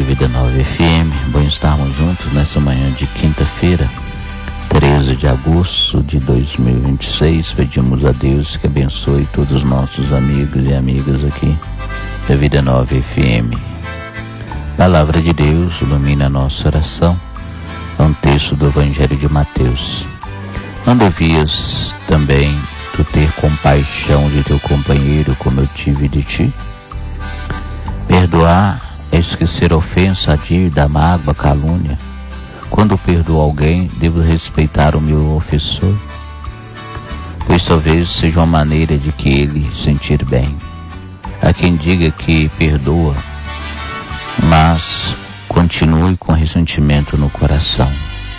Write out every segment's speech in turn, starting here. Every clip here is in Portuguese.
Vida Nova FM. Bom estarmos juntos nessa manhã de quinta-feira, 13 de agosto de 2026. Pedimos a Deus que abençoe todos os nossos amigos e amigas aqui da Vida Nova FM. Palavra de Deus ilumina a nossa oração. É um texto do Evangelho de Mateus. Não devias também tu ter compaixão de teu companheiro como eu tive de ti? Perdoar é esquecer a ofensa, a dívida, a mágoa, a calúnia. Quando perdoo alguém, devo respeitar o meu ofensor, pois talvez seja uma maneira de que ele sentir bem. Há quem diga que perdoa, mas continue com ressentimento no coração.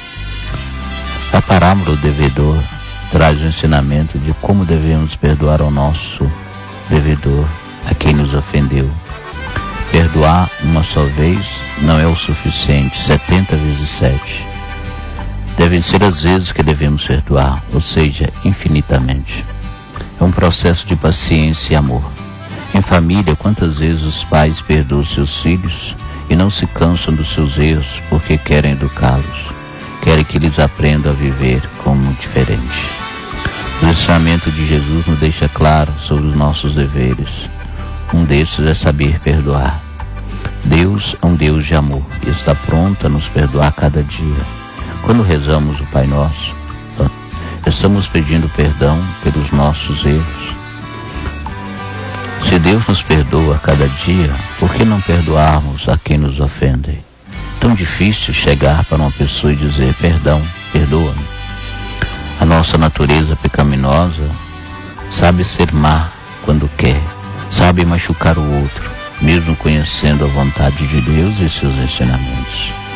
A parábola do devedor traz o ensinamento de como devemos perdoar ao nosso devedor, a quem nos ofendeu. Perdoar uma só vez não é o suficiente, 70 vezes 7. Devem ser as vezes que devemos perdoar, ou seja, infinitamente. É um processo de paciência e amor. Em família, quantas vezes os pais perdoam seus filhos e não se cansam dos seus erros porque querem educá-los, querem que eles aprendam a viver como diferente. O ensinamento de Jesus nos deixa claro sobre os nossos deveres. Um desses é saber perdoar. Deus é um Deus de amor e está pronto a nos perdoar cada dia. Quando rezamos o Pai Nosso, estamos pedindo perdão pelos nossos erros. Se Deus nos perdoa a cada dia, por que não perdoarmos a quem nos ofende? Tão difícil chegar para uma pessoa e dizer: perdão, perdoa-me. A nossa natureza pecaminosa sabe ser má quando quer, sabe machucar o outro, mesmo conhecendo a vontade de Deus e seus ensinamentos.